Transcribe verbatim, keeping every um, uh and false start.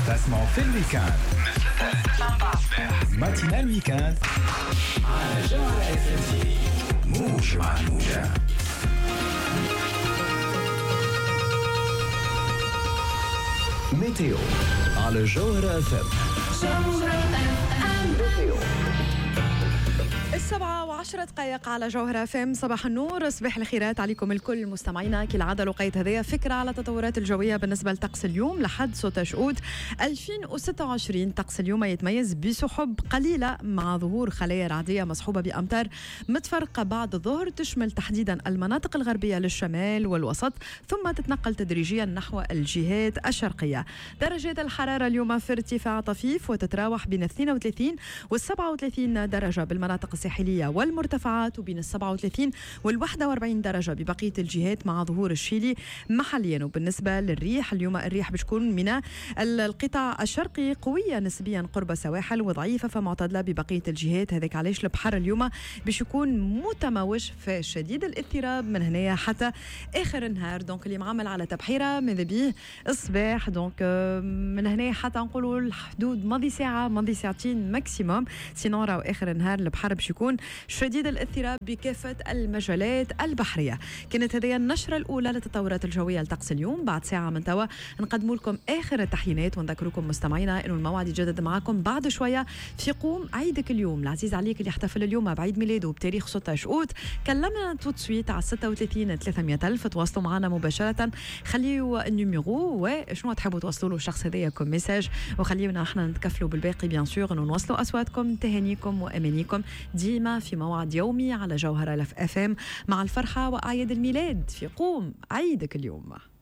تسمعوا في الويكاند تسعة الصباح ماتينال ويكاند على جوهرة اف ام تي. موج مع الموجة. ميتيو على جوهرة اف ام. السبعة وعشرة دقائق على جوهرة فم. صباح النور، صباح الخيرات عليكم الكل مستمعينا. كالعادة لقيت هذه فكرة على التطورات الجوية بالنسبة لطقس اليوم لحد ستة شؤود ألفين وستة وعشرين. طقس اليوم يتميز بسحب قليلة مع ظهور خلايا رعدية مصحوبة بأمطار متفرقة بعد الظهر، تشمل تحديدا المناطق الغربية للشمال والوسط، ثم تتنقل تدريجيا نحو الجهات الشرقية. درجات الحرارة اليوم في ارتفاع طفيف وتتراوح بين اثنين وثلاثين والسبعة وثلاثين درجة بالمناطق الساحلية والمرتفعات، وبين السبعة وثلاثين والواحد وأربعين درجة ببقية الجهات مع ظهور الشيلي محليا. وبالنسبة للريح اليوم الريح بتكون من القطاع الشرقي قوية نسبيا قرب السواحل وضعيفة فمعتدلة ببقية الجهات. هذاك علاش البحر اليوم باش يكون متموج في شديد الاضطراب من هنا حتى آخر النهار. دونك اللي معامل على تبحيرة ماذا بيه الصباح، دونك من هنا حتى نقولوا الحدود ماضي ساعة ماضي ساعتين ماكسيموم، سينو راهو آخر النهار البحر باش يكون شديد الاضطراب بكافة المجالات البحرية. كانت هذه النشرة الأولى للتطورات الجوية لطقس اليوم. بعد ساعة من توا نقدم لكم آخر التحيينات ونذكركم مستمعينا إنه الموعد يجدد معكم بعد شوية في قوم عيدك اليوم. العزيز عليك اللي يحتفل اليوم بعيد ميلاده بتاريخ ستة شؤود، كلمنا توت سويت على ستة وثلاثين ثلاثمية ألف، تواصلوا معنا مباشرة، خليوا النيميرو وشنو تحبوا توصلوا له الشخص هذايا كم ميساج، وخليونا احنا نتكفلوا بالباقي بيان سور انه نوصلوا اصواتكم تهانيكم وامانيكم ديما في موعد يومي على جوهرة اف ام مع الفرحة وأعياد الميلاد في قوم عيدك اليوم.